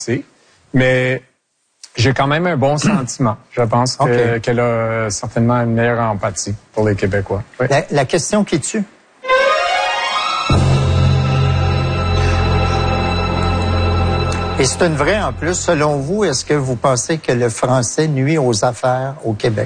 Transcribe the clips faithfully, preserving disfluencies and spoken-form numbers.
mais j'ai quand même un bon sentiment. Je pense que, okay. qu'elle a certainement une meilleure empathie pour les Québécois. Oui. La, la question qui tue. Et c'est une vraie en plus. Selon vous, est-ce que vous pensez que le français nuit aux affaires au Québec?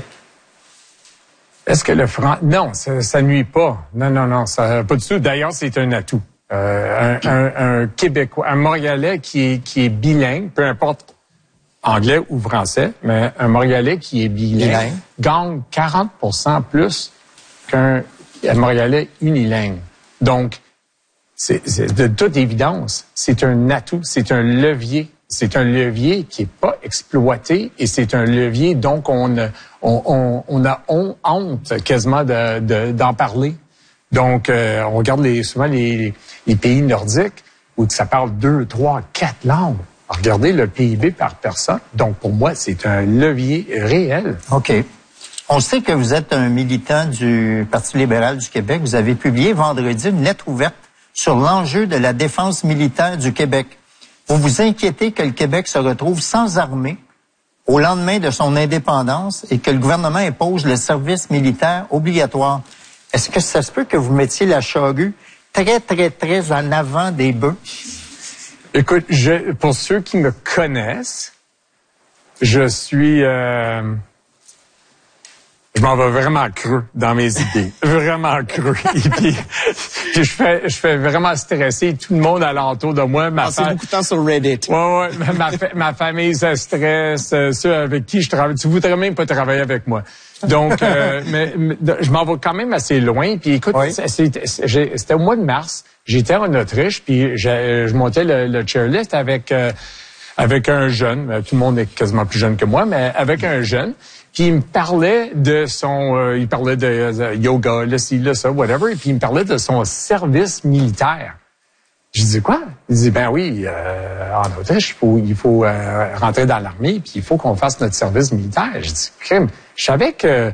Est-ce que le français... Non, ça, ça nuit pas. Non, non, non, ça pas du tout. D'ailleurs, c'est un atout. Euh, un, un, un Québécois, un Montréalais qui est, qui est bilingue, peu importe anglais ou français, mais un Montréalais qui est bilingue, bilingue. gagne quarante pour cent plus qu'un Montréalais unilingue. Donc, c'est, c'est de toute évidence, c'est un atout, c'est un levier. C'est un levier qui est pas exploité et c'est un levier, donc on, on, on, on a honte quasiment de, de, d'en parler. Donc, euh, on regarde les, souvent les, les pays nordiques où ça parle deux, trois, quatre langues. Regardez le P I B par personne. Donc, pour moi, c'est un levier réel. OK. On sait que vous êtes un militant du Parti libéral du Québec. Vous avez publié vendredi une lettre ouverte sur l'enjeu de la défense militaire du Québec. Vous vous inquiétez que le Québec se retrouve sans armée au lendemain de son indépendance et que le gouvernement impose le service militaire obligatoire. Est-ce que ça se peut que vous mettiez la charrue très, très, très en avant des bœufs? Écoute, je, pour ceux qui me connaissent, je suis... Euh, je m'en vais vraiment creux dans mes idées. Vraiment creux. Et puis, puis je fais je fais vraiment stresser tout le monde alentour de moi. Ma Passez fa... beaucoup de temps sur Reddit. Ouais, ouais. Ma, ma famille se stresse. Ceux avec qui je travaille. Tu voudrais même pas travailler avec moi. Donc, euh, mais, mais je m'en vais quand même assez loin. Puis écoute, oui. c'était, c'était au mois de mars. J'étais en Autriche, puis je, je montais le, le chairlift avec euh, avec un jeune. Tout le monde est quasiment plus jeune que moi, mais avec un jeune. Puis il me parlait de son, euh, il parlait de euh, yoga, là, ci, là, ça, whatever. Et puis il me parlait de son service militaire. Je dis quoi? Il dit, ben oui, euh, en Autriche, il faut, il faut euh, rentrer dans l'armée, puis il faut qu'on fasse notre service militaire. Je dis, crime. Je savais que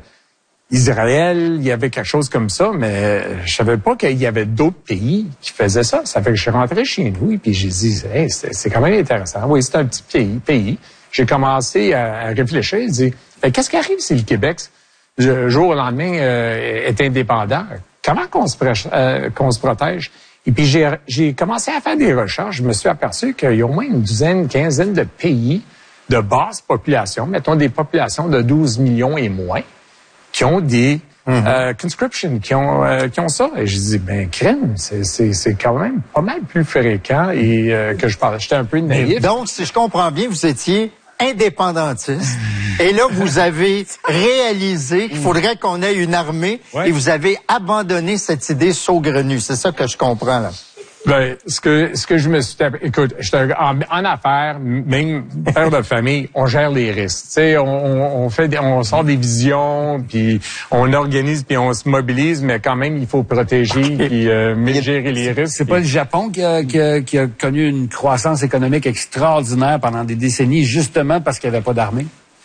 Israël, il y avait quelque chose comme ça, mais je savais pas qu'il y avait d'autres pays qui faisaient ça. Ça fait que je suis rentré chez nous, et puis j'ai dit, hey, c'est, c'est quand même intéressant. Oui, c'est un petit pays. pays. J'ai commencé à, à réfléchir, et dire, ben, qu'est-ce qui arrive si le Québec, le jour au lendemain, euh, est indépendant? Comment qu'on se, prêche, euh, qu'on se protège? Et puis, j'ai, j'ai commencé à faire des recherches. Je me suis aperçu qu'il y a au moins une douzaine, une quinzaine de pays de basse population, mettons des populations de douze millions et moins, qui ont des mm-hmm. euh, conscriptions, qui ont euh, qui ont ça. Et je dis, ben, crème, c'est, c'est, c'est quand même pas mal plus fréquent et euh, que je parlais. J'étais un peu naïf. Donc, si je comprends bien, vous étiez indépendantiste. Et là, vous avez réalisé qu'il faudrait qu'on ait une armée ouais. et vous avez abandonné cette idée saugrenue. C'est ça que je comprends, là. Ben, ce que, ce que je me suis... Écoute, j'étais en, en affaires, même père de famille, on gère les risques. Tu sais, on, on fait, des, on sort des visions, puis on organise, puis on se mobilise, mais quand même, il faut protéger, puis euh, gérer les risques. C'est pas le Japon qui a, qui, a, qui a connu une croissance économique extraordinaire pendant des décennies, justement parce qu'il n'y avait pas d'armée?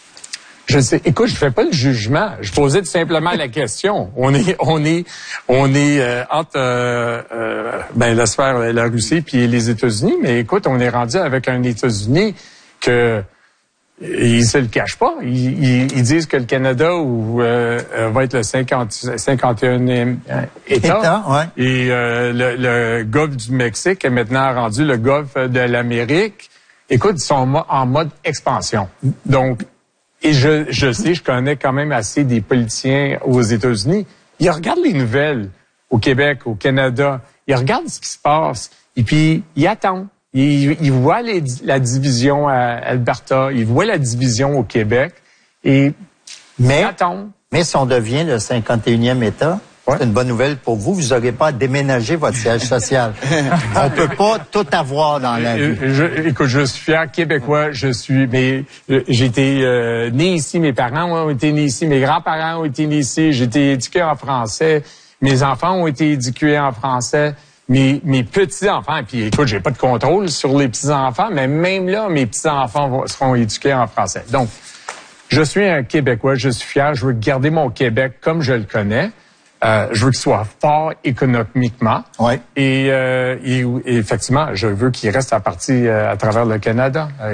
Je sais. Écoute, je fais pas le jugement. Je posais tout simplement la question. On est, on est, on est euh, entre euh, euh, ben la sphère, la Russie puis les États-Unis. Mais écoute, on est rendu avec un États-Unis que ils se le cachent pas. Ils, ils, ils disent que le Canada ou, euh, va être le cinquante, cinquante et unième État. État ouais. Et euh, le, le golfe du Mexique est maintenant rendu le golfe de l'Amérique. Écoute, ils sont en mode expansion. Donc Et je, je sais, je connais quand même assez des politiciens aux États-Unis. Ils regardent les nouvelles au Québec, au Canada. Ils regardent ce qui se passe. Et puis, ils attendent. Ils, ils voient les, la division à Alberta. Ils voient la division au Québec. Et mais, ils attendent. Mais si on devient le cinquante et unième État, ouais. c'est une bonne nouvelle pour vous. Vous n'aurez pas à déménager votre siège social. On peut pas tout avoir dans la vie. Je, écoute, je suis fier québécois. Je suis, mais j'ai été euh, né ici. Mes parents ont été nés ici. Mes grands-parents ont été nés ici. J'ai été éduqué en français. Mes enfants ont été éduqués en français. Mes, mes petits-enfants, puis écoute, j'ai pas de contrôle sur les petits-enfants, mais même là, mes petits-enfants seront éduqués en français. Donc, je suis un Québécois. Je suis fier. Je veux garder mon Québec comme je le connais. Euh, je veux qu'il soit fort économiquement. Ouais. Et, euh, et, et effectivement, je veux qu'il reste à partir euh, à travers le Canada.